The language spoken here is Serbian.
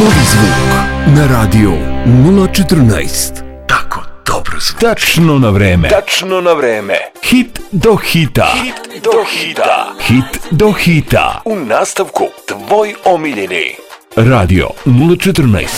Novi zvuk na radio 014. Tako dobro zvuk. Tačno na vreme. Tačno na vreme. Hit do hita. Hit do hita. Hit do hita. U nastavku tvoj omiljeni. Radio 014.